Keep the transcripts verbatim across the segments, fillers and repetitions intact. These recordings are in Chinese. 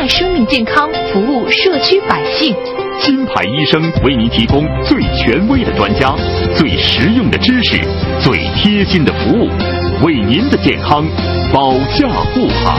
爱生命健康，服务社区百姓。 金牌医生为您提供最权威的专家、最实用的知识、最贴心的服务，为您的健康保驾护航。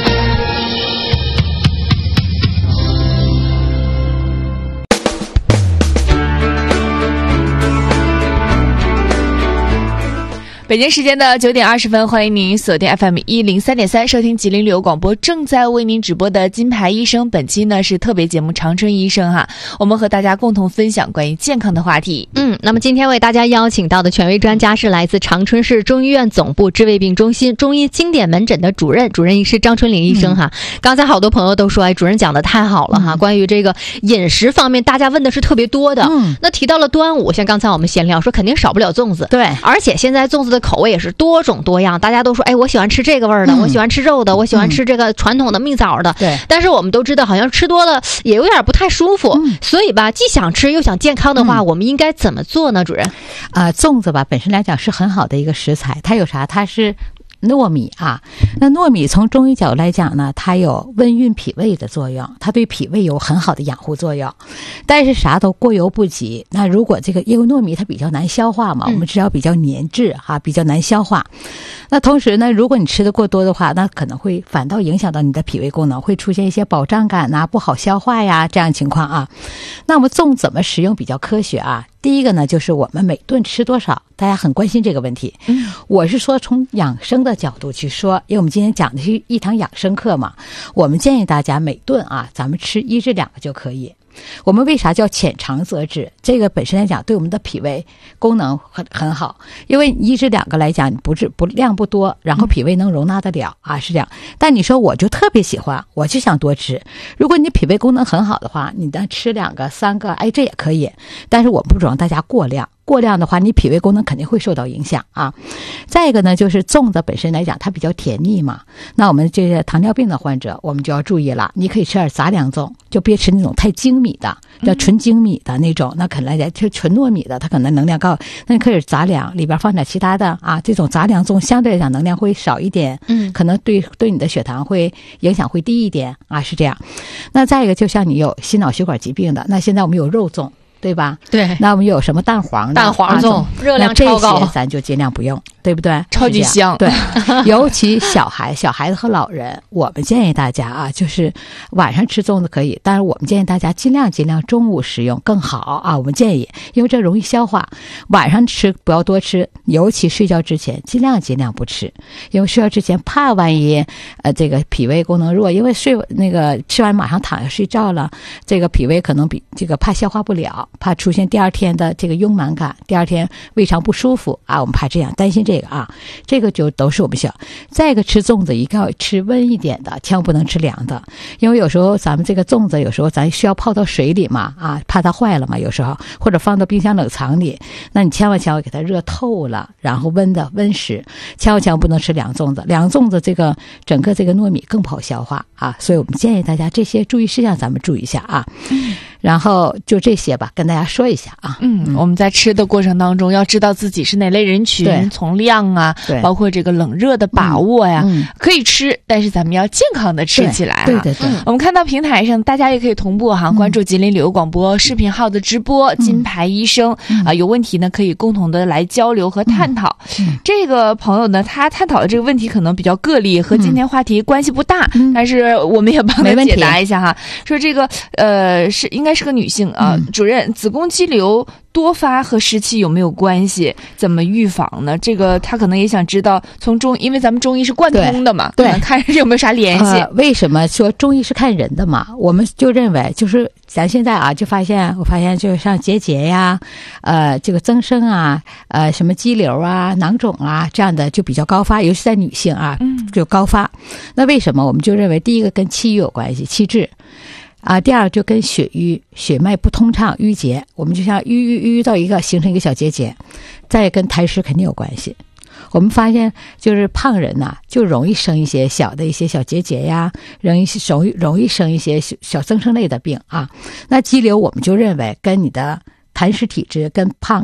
北京时间的九点二十分，欢迎您锁定 F M 一零三点三，收听吉林旅游广播正在为您直播的金牌医生。本期呢是特别节目长春医生哈，我们和大家共同分享关于健康的话题。 嗯，那么今天为大家邀请到的权威专家是来自长春市中医院总部治胃病中心中医经典门诊的主任主任医师张春玲医生哈。嗯、刚才好多朋友都说，哎，主任讲的太好了哈、嗯，关于这个饮食方面，大家问的是特别多的。嗯，那提到了端午，像刚才我们闲聊说，肯定少不了粽子。 对， 而且现在粽子的口味也是多种多样，大家都说，哎，我喜欢吃这个味儿的、嗯，我喜欢吃肉的，我喜欢吃这个传统的蜜枣的。对、嗯，但是我们都知道，好像吃多了也有点不太舒服。嗯、所以吧，既想吃又想健康的话、嗯，我们应该怎么做呢？主任， 啊、呃，粽子吧，本身来讲是很好的一个食材，它有啥？它是糯米啊，那糯米从中医角度来讲呢，它有温运脾胃的作用，它对脾胃有很好的养护作用。但是啥都过犹不及。那如果这个因为糯米它比较难消化嘛，我们知道比较粘滞哈、啊，比较难消化。那同时呢，如果你吃的过多的话，那可能会反倒影响到你的脾胃功能，会出现一些饱胀感呐、啊、不好消化呀这样情况啊。那么粽怎么食用比较科学啊？第一个呢，就是我们每顿吃多少，大家很关心这个问题。嗯，我是说从养生的角度去说，因为我们今天讲的是一堂养生课嘛，我们建议大家每顿啊，咱们吃一至两个就可以。我们为啥叫浅尝辄止？这个本身来讲对我们的脾胃功能很很好，因为一至两个来讲不是不量不多，然后脾胃能容纳得了啊，是这样。但你说我就特别喜欢，我就想多吃。如果你脾胃功能很好的话，你的吃两个三个，哎，这也可以。但是我不指望大家过量。过量的话，你脾胃功能肯定会受到影响啊。再一个呢，就是粽子本身来讲，它比较甜腻嘛。那我们这些糖尿病的患者，我们就要注意了。你可以吃点杂粮粽，就别吃那种太精米的，叫纯精米的那种。那可能来讲，就纯糯米的，它可能能量高。那你可以杂粮里边放点其他的啊，这种杂粮粽相对来讲能量会少一点，嗯，可能对对你的血糖会影响会低一点啊，是这样。那再一个，就像你有心脑血管疾病的，那现在我们有肉粽。对吧？ 对， 那我们有什么蛋黄的？ 蛋黄粽热量超高， 这些咱就尽量不用，对不对？ 超级香。 对，尤其小孩、小孩子和老人，我们建议大家啊，就是晚上吃粽子可以，但是我们建议大家尽量尽量中午食用更好啊。我们建议，因为这容易消化，晚上吃不要多吃，尤其睡觉之前尽量尽量不吃，因为睡觉之前怕万一呃这个脾胃功能弱，因为睡那个吃完马上躺下睡觉了，这个脾胃可能比这个怕消化不了。怕出现第二天的这个慵满感，第二天胃肠不舒服啊，我们怕这样，担心这个啊，这个就都是我们想。再一个吃粽子一定要吃温一点的，千万不能吃凉的，因为有时候咱们这个粽子有时候咱需要泡到水里嘛，啊，怕它坏了嘛，有时候或者放到冰箱冷藏里，那你千万千万给它热透了，然后温的温食，千万千万不能吃凉粽子，凉粽子这个整个这个糯米更不好消化啊，所以我们建议大家这些注意事项咱们注意一下啊。然后就这些吧，跟大家说一下啊。 嗯，嗯我们在吃的过程当中，要知道自己是哪类人群，从量啊，包括这个冷热的把握呀，嗯嗯、可以吃，但是咱们要健康的吃起来啊。 对对 对, 对、嗯。 我们看到平台上，大家也可以同步哈、啊，关注吉林旅游广播视频号的直播，嗯、金牌医生、嗯、啊，有问题呢可以共同的来交流和探讨。嗯、这个朋友呢，他探讨的这个问题可能比较个例，和今天话题关系不大，嗯、但是我们也帮他解答一下哈。说这个呃是应该是个女性啊，嗯、主任，子宫肌瘤多发和湿气有没有关系？怎么预防呢？这个他可能也想知道，从中，因为咱们中医是贯通的嘛，对，看有没有啥联系、 呃。为什么说中医是看人的嘛？我们就认为，就是咱现在啊，就发现，我发现就像结节呀，呃，这个增生啊，呃，什么肌瘤啊、囊肿啊这样的就比较高发，尤其在女性啊，就高发。嗯、那为什么？我们就认为，第一个跟气郁有关系，气滞。啊，第二就跟血瘀、血脉不通畅、淤结，我们就像淤淤淤到一个形成一个小结节，再跟痰湿肯定有关系。我们发现就是胖人呐、啊，就容易生一些小的一些小结节呀，容易容易容易生一些小增生类的病啊。那肌瘤我们就认为跟你的痰湿体质跟胖可能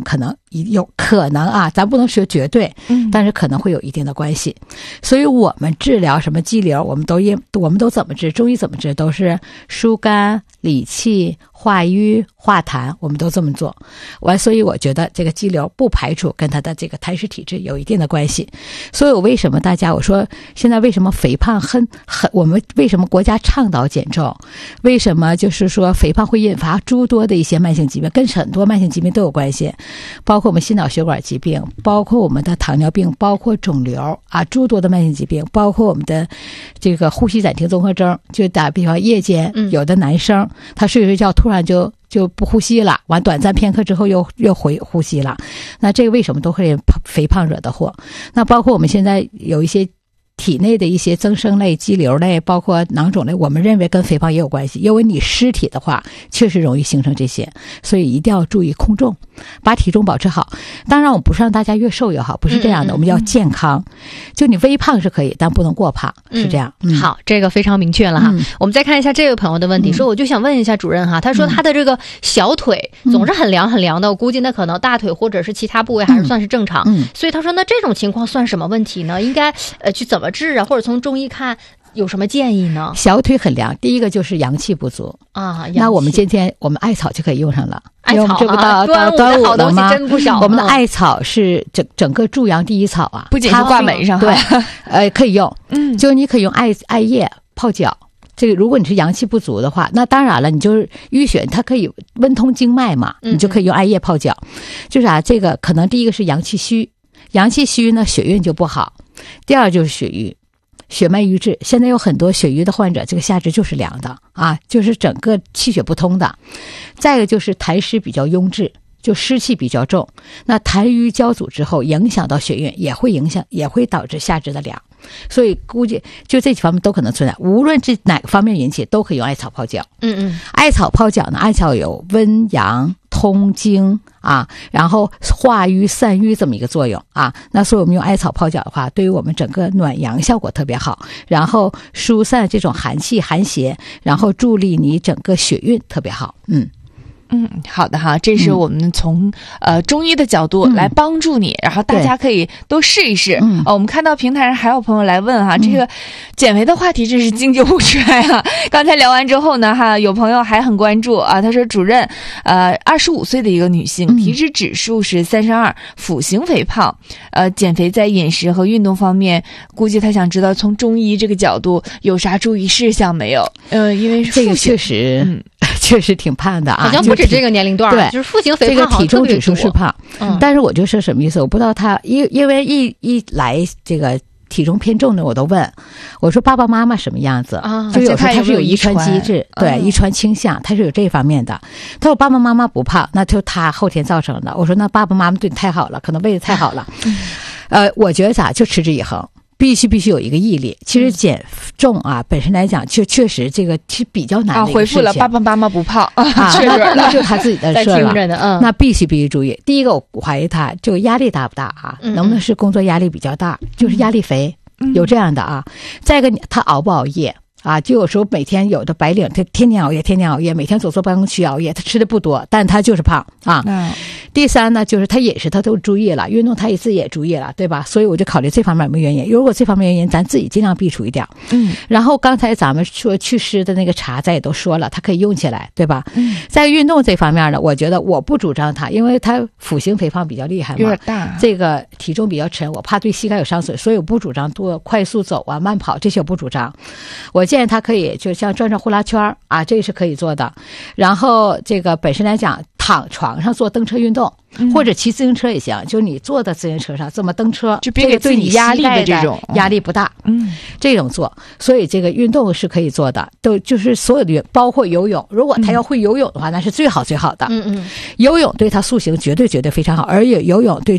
有可能啊，咱不能说绝对， 嗯， 但是可能会有一定的关系。所以我们治疗什么肌瘤，我们都因我们都怎么治，中医怎么治，都是疏肝理气化瘀化痰，我们都这么做完。所以我觉得这个肌瘤不排除跟它的这个痰湿体质有一定的关系。所以我为什么大家我说现在为什么肥胖很很我们为什么国家倡导减重，为什么就是说肥胖会引发诸多的一些慢性疾病，跟很多慢性疾病都有关系，包括我们心脑血管疾病，包括我们的糖尿病，包括肿瘤啊，诸多的慢性疾病，包括我们的这个呼吸暂停综合征。就打比方，夜间有的男生他睡睡觉突然就就不呼吸了，完短暂片刻之后又又回呼吸了，那这个为什么都会肥胖惹的祸？那包括我们现在有一些体内的一些增生类、肌瘤类，包括囊肿类，我们认为跟肥胖也有关系，因为你尸体的话确实容易形成这些，所以一定要注意控重，把体重保持好。当然我们不是让大家越瘦越好，不是这样的，嗯嗯嗯，我们要健康，就你微胖是可以，但不能过胖，是这样。 嗯嗯、好，这个非常明确了哈、嗯。我们再看一下这位朋友的问题，嗯、说我就想问一下主任哈，他说他的这个小腿总是很凉很凉的，我估计那可能大腿或者是其他部位还是算是正常，嗯嗯、所以他说那这种情况算什么问题呢？应该呃去怎么治啊？或者从中医看有什么建议呢？ 小腿很凉，第一个就是阳气不足啊。 那我们今天我们艾草就可以用上了。 艾草这不到端午的好东西真不少。 我们的艾草是整整个助阳第一草啊， 不仅是挂门上， 对，呃，可以用。嗯，就你可以用艾艾叶泡脚。这个如果你是阳气不足的话，那当然了，你就是淤血，它可以温通经脉嘛，你就可以用艾叶泡脚。嗯、就是啊，这个可能第一个是阳气虚，阳气虚呢，血运就不好。第二就是血瘀，血脉瘀滞。现在有很多血瘀的患者，这个下肢就是凉的啊，就是整个气血不通的。再一个就是痰湿比较壅滞，就湿气比较重，那痰瘀交阻之后，影响到血运，也会影响，也会导致下肢的凉。所以估计就这几方面都可能存在，无论这哪个方面引起，都可以用艾草泡脚。 嗯嗯， 艾草泡脚呢，艾草有温阳通经啊，然后化瘀散瘀这么一个作用啊。那所以我们用艾草泡脚的话，对于我们整个暖阳效果特别好，然后疏散这种寒气寒邪，然后助力你整个血运特别好。嗯。 嗯，好的哈，这是我们从、嗯、呃中医的角度来帮助你，嗯、然后大家可以都试一试。嗯、呃，我们看到平台上还有朋友来问哈，嗯、这个减肥的话题真是经久不衰啊。刚才聊完之后呢，哈，有朋友还很关注啊，他说主任，呃，二十五岁的一个女性，体脂指数是三十二，腹型肥胖，呃，减肥在饮食和运动方面，估计他想知道从中医这个角度有啥注意事项没有？呃，因为这个确实，嗯。确实挺胖的啊， 好像不止这个年龄段，对，就是腹型肥胖， 这个体重指数是胖，嗯，但是我就说什么意思？我不知道他，因因为一一来这个体重偏重的，我都问，我说爸爸妈妈什么样子啊？就有时候他是有遗传机制，对，嗯、遗传倾向，他是有这方面的。他说爸爸妈妈不胖，那就他后天造成的。我说那爸爸妈妈对你太好了，可能喂的太好了。嗯、呃，我觉得咋就持之以恒。必须必须有一个毅力。其实减重啊，嗯、本身来讲，确确实这个是比较难的一个事情。 啊，回复了爸爸妈妈不胖啊， 确实了，那就是他自己的事了。 嗯， 那必须必须注意。第一个，我怀疑他这个压力大不大啊？嗯、能不能是工作压力比较大，嗯、就是压力肥，嗯、有这样的啊？再一个，他熬不熬夜？啊，就有时候每天有的白领，他天天熬夜，天天熬夜，每天走坐办公区熬夜，他吃的不多，但他就是胖啊。嗯、第三呢，就是他饮食他都注意了，运动他也自己也注意了，对吧？所以我就考虑这方面有没有原因。如果这方面原因，咱自己尽量避除一点。嗯。然后刚才咱们说祛湿的那个茶，咱也都说了，它可以用起来，对吧？嗯。在运动这方面呢，我觉得我不主张它，因为它腹型肥胖比较厉害嘛， 有点大， 这个体重比较沉，我怕对膝盖有伤损，所以我不主张多快速走啊、慢跑这些我不主张。我建议他可以就像转转呼啦圈啊，这个是可以做的。然后这个本身来讲，躺床上做蹬车运动，嗯、或者骑自行车也行，就你坐在自行车上这么蹬车， 就别给自己压力的这种压力不大，嗯，这种做，所以这个运动是可以做的，都就是所有的包括游泳，如果他要会游泳的话，嗯、那是最好最好的，嗯嗯，游泳对他塑形绝对绝对非常好，而且游泳对